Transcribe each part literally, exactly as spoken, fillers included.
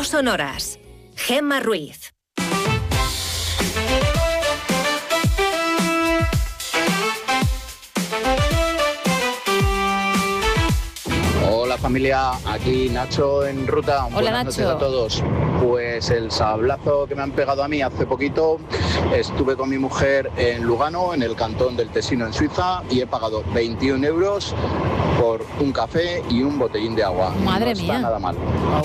No Sonoras. Gemma Ruiz. Hola familia, aquí Nacho en ruta. Hola, Buenas Nacho. noches a todos. Pues el sablazo que me han pegado a mí hace poquito, estuve con mi mujer en Lugano, en el cantón del Tesino en Suiza, y he pagado veintiún euros por un café y un botellín de agua. Madre no mía. Está nada mal.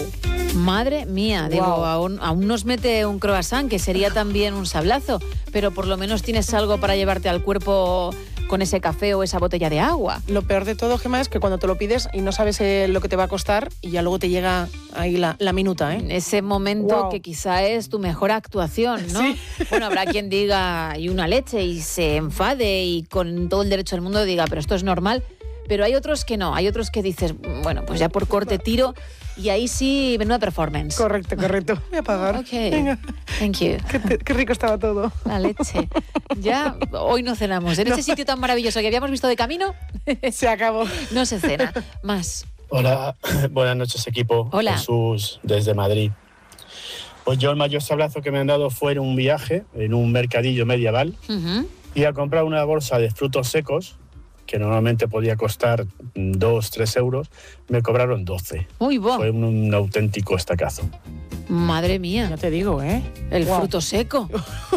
Madre mía, Wow. digo, aún, aún nos mete un croissant, que sería también un sablazo, pero por lo menos tienes algo para llevarte al cuerpo con ese café o esa botella de agua. Lo peor de todo, Gemma, es que cuando te lo pides y no sabes eh, lo que te va a costar y ya luego te llega ahí la, la minuta, ¿eh? Ese momento Wow. que quizá es tu mejor actuación, ¿no? Sí. Bueno, habrá quien diga, y una leche, y se enfade y con todo el derecho del mundo diga, pero esto es normal. Pero hay otros que no, hay otros que dices, bueno, pues ya por corte tiro, y ahí sí, menuda performance. Correcto, correcto. Voy a pagar. Ok, Venga. thank you. Qué, te- qué rico estaba todo. La leche. Ya hoy no cenamos. En ese sitio tan maravilloso que habíamos visto de camino, Se acabó. no se cena. Más. Hola, buenas noches equipo. Hola. Jesús desde Madrid. Pues yo el mayor sablazo que me han dado fue en un viaje, en un mercadillo medieval, Ujú. y a comprar una bolsa de frutos secos, que normalmente podía costar dos, tres euros, me cobraron doce. Uy, bo. Fue un, un auténtico estacazo. Madre Ya mía. te digo, ¿eh? El Guau. fruto seco.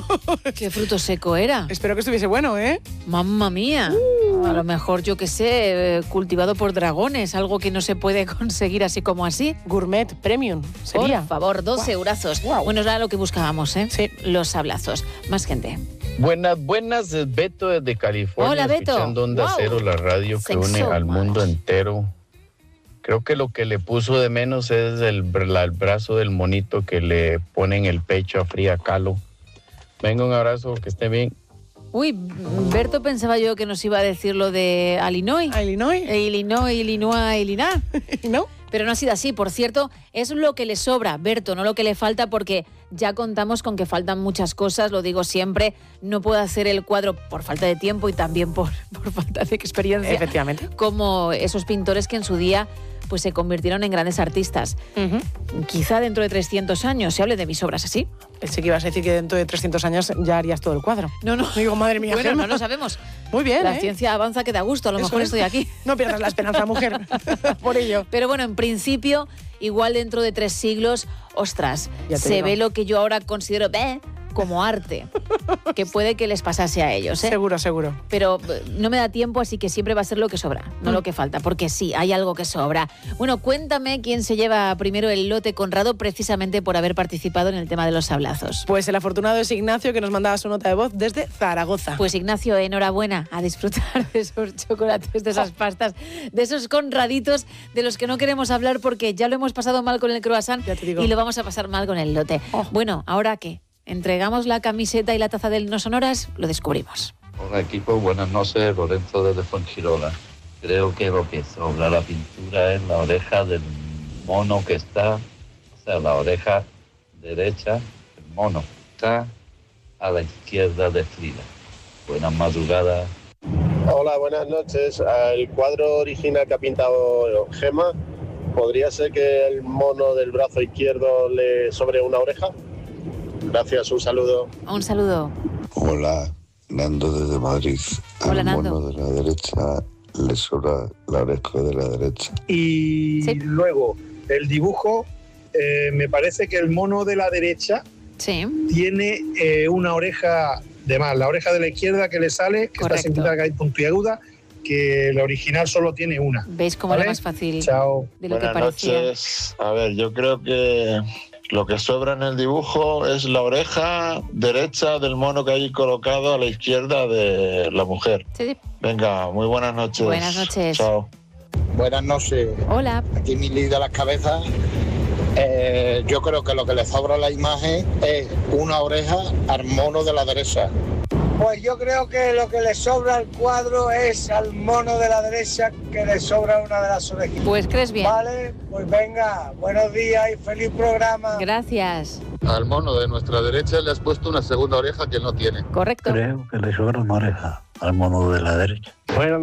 ¿Qué fruto seco era? Espero que estuviese bueno, ¿eh? Mamma mía. A lo mejor, yo qué sé, eh, cultivado por dragones, algo que no se puede conseguir así como así. Gourmet premium sería. Por favor, dos Guau. eurazos. Guau. Bueno, era lo que buscábamos, ¿eh? Sí. Los sablazos. Más gente. Buenas, buenas, es Beto desde California. Hola, Beto. Escuchando Onda Wow. Cero, la radio que Thanks une so al mundo much. entero. Creo que lo que le puso de menos es el, br- la- el brazo del monito que le pone en el pecho a Frida Kahlo. Venga, un abrazo, que esté bien. Uy, Berto pensaba yo que nos iba a decir lo de Illinois. ¿A Illinois? Eh, Illinois, Illinois, Illinois. ¿No? Pero no ha sido así. Por cierto, es lo que le sobra, Berto, no lo que le falta, porque ya contamos con que faltan muchas cosas, lo digo siempre, no puedo hacer el cuadro por falta de tiempo y también por, por falta de experiencia, Efectivamente. como esos pintores que en su día pues se convirtieron en grandes artistas. Ujú. Quizá dentro de trescientos años se hable de mis obras así. Pensé que ibas a decir que dentro de trescientos años ya harías todo el cuadro. No, no. Digo, madre mía, Bueno, Gemma. no lo sabemos. Muy bien, La ¿eh? ciencia avanza que da gusto, a lo Eso mejor es. estoy aquí. No pierdas la esperanza, mujer. Por ello. Pero bueno, en principio, igual dentro de tres siglos, ostras, Ya te se digo. ve lo que yo ahora considero "Beh", como arte, que puede que les pasase a ellos, ¿eh? Seguro, seguro. Pero eh, no me da tiempo, así que siempre va a ser lo que sobra, no Mm. lo que falta, porque sí, hay algo que sobra. Bueno, cuéntame quién se lleva primero el lote Conrado precisamente por haber participado en el tema de los sablazos. Pues el afortunado es Ignacio, que nos mandaba su nota de voz desde Zaragoza. Pues Ignacio, enhorabuena, a disfrutar de esos chocolates, de esas pastas, de esos conraditos de los que no queremos hablar porque ya lo hemos pasado mal con el croissant Ya te digo. y lo vamos a pasar mal con el lote. Oh. Bueno, ¿ahora qué? ¿Entregamos la camiseta y la taza del No Sonoras? Lo descubrimos. Hola equipo, buenas noches, Lorenzo desde Fuengirola. Creo que lo que sobra la pintura es la oreja del mono que está, o sea, la oreja derecha, el mono, está a la izquierda de Frida. Buenas madrugadas. Hola, buenas noches. El cuadro original que ha pintado Gemma, ¿podría ser que el mono del brazo izquierdo le sobre una oreja? Gracias, un saludo. Un saludo. Hola, Nando desde Madrid. Hola, Al Nando. mono de la derecha le sobra la oreja de la derecha. Y Sí. luego, el dibujo, eh, me parece que el mono de la derecha Sí. tiene eh, una oreja de más, la oreja de la izquierda que le sale, que Correcto. está sentida y puntiaguda, que el original solo tiene una. ¿Veis cómo ¿Vale? era más fácil Chao. de lo que Buenas parecía? noches. A ver, yo creo que lo que sobra en el dibujo es la oreja derecha del mono que hay colocado a la izquierda de la mujer. Sí, sí. Venga, muy buenas noches. Buenas noches. Chao. Buenas noches. Hola. Aquí mi líder de las cabezas. Eh, yo creo que lo que le sobra a la imagen es una oreja al mono de la derecha. Pues yo creo que lo que le sobra al cuadro es al mono de la derecha que le sobra una de las orejitas. Pues crees bien. Vale, pues venga, buenos días y feliz programa. Gracias. Al mono de nuestra derecha le has puesto una segunda oreja que no tiene. Correcto. Creo que le sobra una oreja al mono de la derecha. Bueno,